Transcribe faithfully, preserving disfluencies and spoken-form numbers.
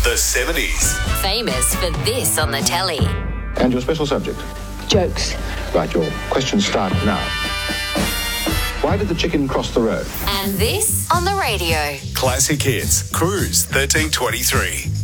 The seventies. Famous for this on the telly. And your special subject? Jokes. Right, your questions start now. Why did the chicken cross the road? And this on the radio. Classic Hits. Cruise thirteen twenty-three.